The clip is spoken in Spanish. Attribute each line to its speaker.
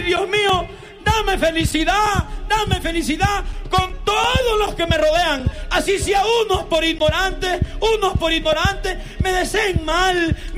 Speaker 1: Dios mío, dame felicidad con todos los que me rodean. Así sea unos por ignorantes me deseen mal,